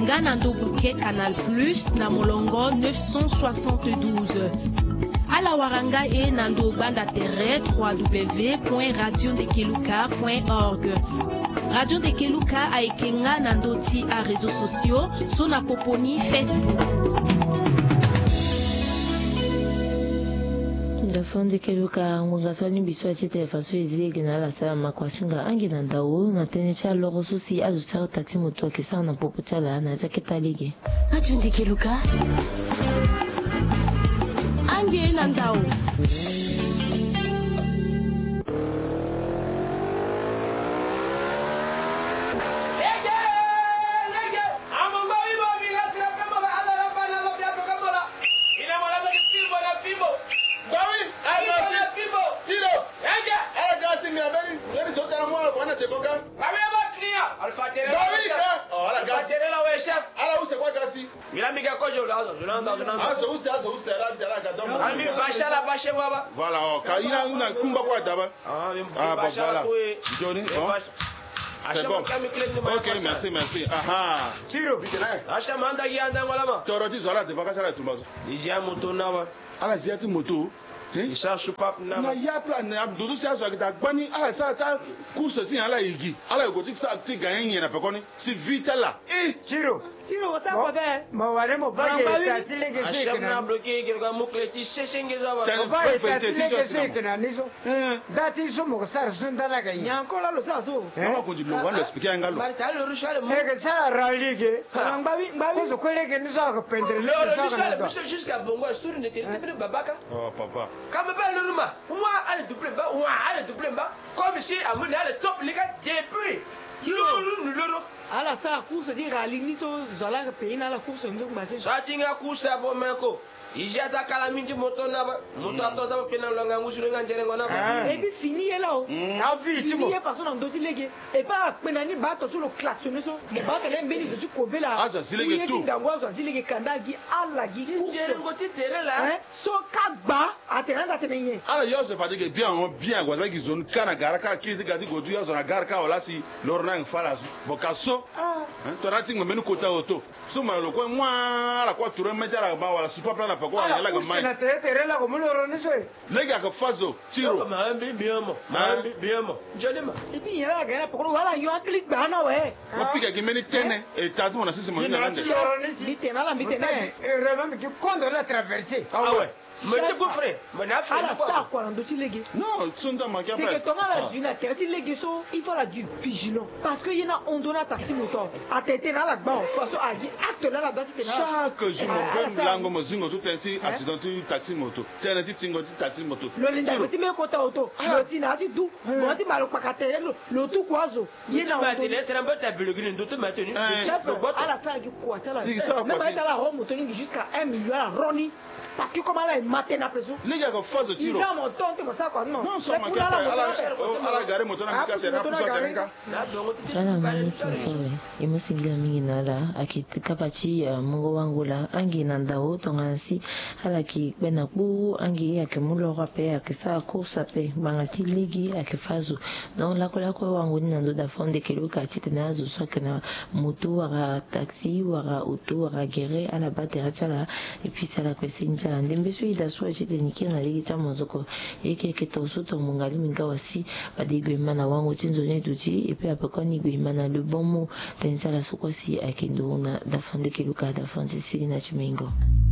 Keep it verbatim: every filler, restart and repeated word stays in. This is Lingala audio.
Nga Nando Bouquet Canal Plus na Molongo neuf cent soixante-douze. À la Waranga et Nando Banda Terre w w w point radio ndekeluka point org. Radio Ndekeluka a ekenga Nando ti a réseaux sociaux sur na poponi Facebook. Dafon Ndekeluka ngungaswani biswa chite faso izile gina la sa makwasinga angi na ndawo na tenecha loro susi azu sa taxi moto kisa na popo chala na jaketa ligi. Radio Ndekeluka angi na ndawo. Voilà, il a une kumba quoi d'abord. Ah, bon, voilà. Johnny, bon. C'est bon. Ok, merci, merci. Aha. Tiro. Achamanda yanda malama. Toroti zola de vacances à la Toulouse. Ija moto nawa. Ala ziati moto. Isa supap na. Na ya plan na dodo sia zo ta gbani ala sa ta course ti ala igi. Ala go ti sa ti gagner yen na pe koni. Si vite là. Eh, Tiro. Tiro wata ko be. Ma wale mo ba ta ti lege se Acham kana. na bloqué ke ga mukleti sheshenge za ba. Mo ba ta ti lege se kana niso. Da ti so mo sar sun dala ga yin. Nyanko la lo sa so. on ko jiblo wan expliquer ngalo. Mari ta lo rushale mo. E ga sa ra lige. Ngbawi ngbawi. Ko so ko lege niso ka pendre le. Lo rushale biso jusqu'à bongo sur ne te te babaka. Oh papa. Comme ben le ruma. Moi allez doubler ba, moi allez doubler ba. Comme si à mon allez top les gars depuis. Tiro nous le ala sa course di rally ni so zala ka pe na la course nzo ngbaje. Sa tinga course abo meko. Ija ta kala minji moto na ba. Moto ato za pe na longa ngusuru nganje ngona ba. Et puis fini là. A vi ti mo. Fini parce on do ti lege. Et pas pe na ni ba to tu lo klaxonner so. E ba ka le mbeni zo tu ko be la. Ah za zilege tout. Ngangwa zo zilege kanda gi ala gi course. Ngoti tere la. So ka gba atenanda tenye. Ala yo se pas que bien on bien kwa za ki zone kana gara ka ki ga di go tu yo zona gara ka wala si lorna ngfala bokaso. Ah. To rati ngmenu kota oto. So ma lo ko mwa la kwa toure metara ba wala super plan la pa ko ya la ga mai. Na te tere la ko mo lo ni so. Lega ka fazo tiro. Ma mbi bien mo. Ma mbi bien mo. Joli ma. Et puis ya ga na pokoro wala yo click ba na we. Ko pika ki meni tene e tatu na sisi mo ni na nde. Bi tena la bi tena. E reba mi ki kondo la traverser. Ah ouais. Mais tu gouffres, mais n'a fait ça quoi dans le légué. Non, c'est que ton la dune terre ti légué so, il faut la du vigilant parce que y en a on donne taxi moto. A tête dans la bas façon à dire acte là la bas tu chaque jour mon père lango mo zingo tout un accident taxi moto. Tena ti tingo ti taxi moto. Le linda ti me kota auto. Le ti na ti du. Mo ti malo pakate le tout kwazo. Y en a on donne tremble ta bulgrin de tout maintenu. Chef à la salle qui quoi ça là. Même dans la Rome moto jusqu'à un million à Roni. Parce que comment là il matin après ça les gars faut faire tiro ils ont mon temps comme ça quoi non non ça m'a ala ala gare moto na mika tera puso terenga ala mani tufowe imusingira mingi nala akitika pachi mungo wangu la angi na ndao tongansi ala ki bena ku angi yake mulo rape akisa course pe bangati ligi akifazu donc la kola ko wangu ni ndo da fonde keluka titena zo sokana moto wara taxi wara auto wara gere ala batera tsala et puis ça la kwesi ndembe so ida so chite nikena ligi chamozoko yeke ketoso to mungali mingawasi badigwe mana wangu chinzo ne duji epe apakoni gwe mana le bon mot tensala sokosi akendo na da fonde keluka da fonde sili na chimengo.